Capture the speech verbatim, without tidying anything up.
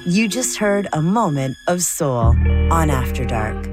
You just heard a moment of soul on After Dark.